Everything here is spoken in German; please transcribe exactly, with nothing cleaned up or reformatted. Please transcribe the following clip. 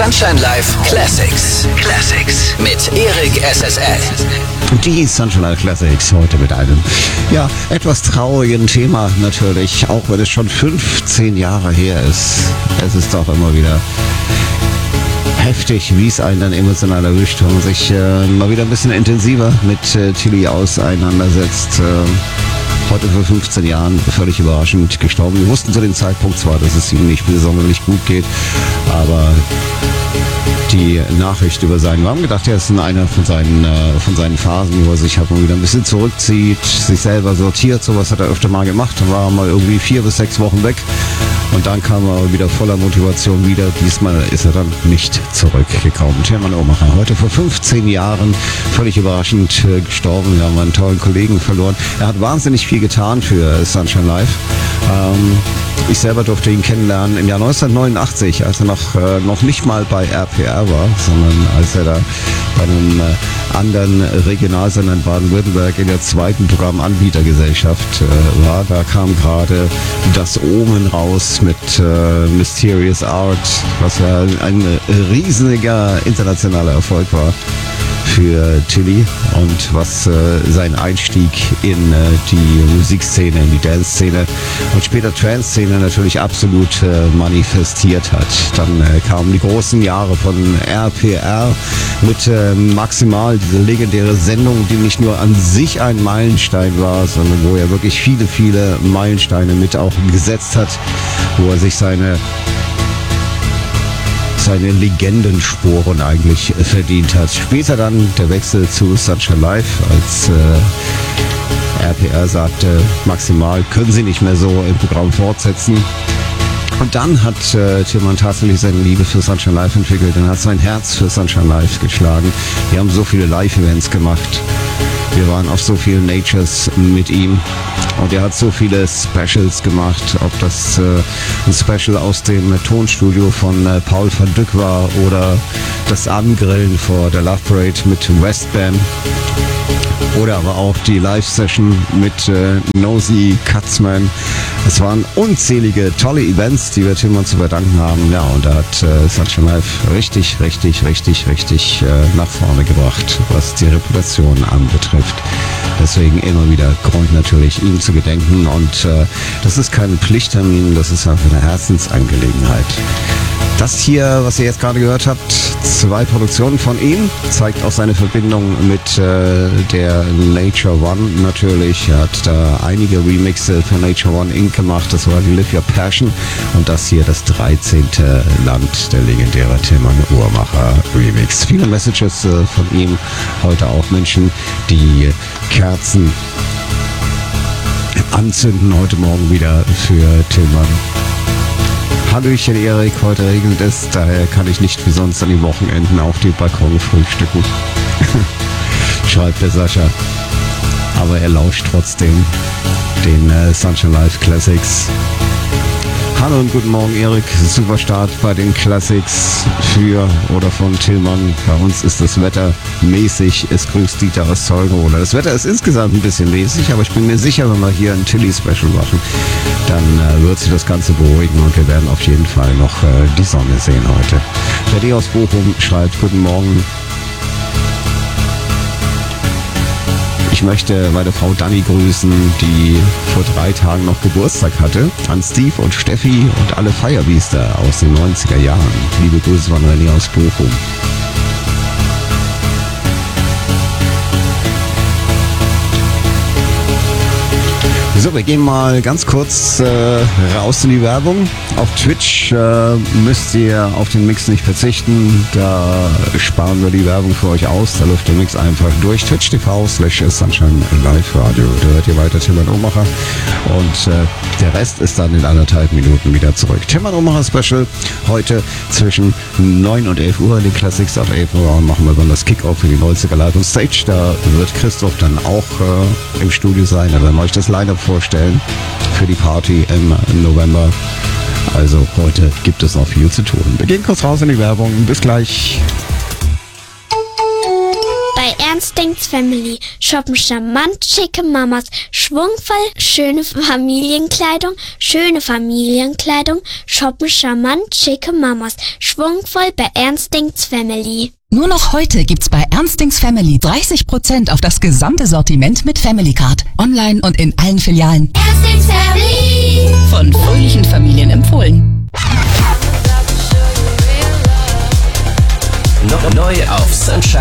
Sunshine Live Classics. Classics mit Erik S S L. Die Sunshine Live Classics heute mit einem, ja, etwas traurigen Thema natürlich, auch wenn es schon fünfzehn Jahre her ist. Es ist doch immer wieder heftig, wie es einen dann emotional erwischt, wenn man sich äh, mal wieder ein bisschen intensiver mit äh, Tilly auseinandersetzt. Äh, heute vor fünfzehn Jahren völlig überraschend gestorben. Wir wussten zu dem Zeitpunkt zwar, dass es ihm nicht sonderlich gut geht, aber die Nachricht über seinen, wir haben gedacht, er ist in einer von seinen, äh, von seinen Phasen, wo er sich halt mal wieder ein bisschen zurückzieht, sich selber sortiert, sowas hat er öfter mal gemacht, dann war er mal irgendwie vier bis sechs Wochen weg und dann kam er wieder voller Motivation wieder. Diesmal ist er dann nicht zurückgekommen. Tilman Uhrmacher, heute vor fünfzehn Jahren völlig überraschend äh, gestorben. Wir haben einen tollen Kollegen verloren. Er hat wahnsinnig viel getan für Sunshine Live. Ähm, Ich selber durfte ihn kennenlernen im Jahr neunzehnhundertneunundachtzig, als er noch, äh, noch nicht mal bei R P R war, sondern als er da bei einem äh, anderen Regionalsender in Baden-Württemberg in der zweiten Programmanbietergesellschaft äh, war. Da kam gerade das Omen raus mit äh, Mysterious Art, was ja ein riesiger internationaler Erfolg war für Tilly und was äh, seinen Einstieg in äh, die Musikszene, in die Dance-Szene und später Trance-Szene natürlich absolut äh, manifestiert hat. Dann äh, kamen die großen Jahre von R P R mit äh, Maximal, diese legendäre Sendung, die nicht nur an sich ein Meilenstein war, sondern wo er wirklich viele, viele Meilensteine mit auch gesetzt hat, wo er sich seine seine Legendensporen eigentlich verdient hat. Später dann der Wechsel zu Sunshine Live, als äh, R P R sagte, Maximal können sie nicht mehr so im Programm fortsetzen. Und dann hat äh, Tilman tatsächlich seine Liebe für Sunshine Live entwickelt und hat sein Herz für Sunshine Live geschlagen. Wir haben so viele Live-Events gemacht. Wir waren auf so vielen Natures mit ihm und er hat so viele Specials gemacht, ob das äh, ein Special aus dem Tonstudio von äh, Paul van Dyk war oder das Angrillen vor der Love Parade mit Westbam oder aber auch die Live-Session mit äh, Nosy Katzman. Es waren unzählige tolle Events, die wir Tilman zu verdanken haben. Ja, und da hat äh, Sunshine Live richtig, richtig, richtig, richtig äh, nach vorne gebracht, was die Reputation anbetrifft. Deswegen immer wieder Grund natürlich, ihm zu gedenken. Und äh, das ist kein Pflichttermin, das ist einfach eine Herzensangelegenheit. Das hier, was ihr jetzt gerade gehört habt, zwei Produktionen von ihm, zeigt auch seine Verbindung mit äh, der Nature One natürlich. Er hat da einige Remixe für Nature One Incorporated gemacht. Das war die Live Your Passion und das hier das dreizehnte Land, der legendäre Tilman Uhrmacher Remix. Viele Messages äh, von ihm, heute auch Menschen, die Kerzen anzünden, heute Morgen wieder für Tilman. Hallöchen Erik, heute regnet es, daher kann ich nicht wie sonst an den Wochenenden auf dem Balkon frühstücken. Schreibt der Sascha. Aber er lauscht trotzdem den äh, Sunshine Live Classics. Hallo und guten Morgen Erik, super Start bei den Classics für oder von Tilman. Bei uns ist das Wetter mäßig, es grüßt Dieter aus Zeugenroda. Das Wetter ist insgesamt ein bisschen mäßig, aber ich bin mir sicher, wenn wir hier ein Tilly-Special machen, dann äh, wird sich das Ganze beruhigen und wir werden auf jeden Fall noch äh, die Sonne sehen heute. Der D aus Bochum schreibt, guten Morgen. Ich möchte meine Frau Dani grüßen, die vor drei Tagen noch Geburtstag hatte, an Steve und Steffi und alle Firebeaster aus den neunziger Jahren. Liebe Grüße von René aus Bochum. So, wir gehen mal ganz kurz äh, raus in die Werbung. Auf Twitch äh, müsst ihr auf den Mix nicht verzichten. Da sparen wir die Werbung für euch aus. Da läuft der Mix einfach durch. Twitch Punkt T V slash Sunshine Live Radio. Da hört ihr weiter Tilman Uhrmacher. Und äh, der Rest ist dann in anderthalb Minuten wieder zurück. Tilman Uhrmacher Special heute zwischen neun und elf Uhr in den Classics auf elf Uhr. Und machen wir dann das Kickoff für die neunziger Live on Stage. Da wird Christoph dann auch äh, im Studio sein. Da werden wir euch das Line-Up vorstellen für die Party im November. Also heute gibt es noch viel zu tun. Wir gehen kurz raus in die Werbung. Bis gleich. Bei Bei Ernstings Family shoppen charmant schicke Mamas, schwungvoll schöne Familienkleidung, schöne Familienkleidung, shoppen charmant schicke Mamas, schwungvoll bei Ernstings Family. Nur noch heute gibt's bei Ernstings Family dreißig Prozent auf das gesamte Sortiment mit Family Card. Online und in allen Filialen. Ernstings Family. Von fröhlichen Familien empfohlen. Neu auf Sunshine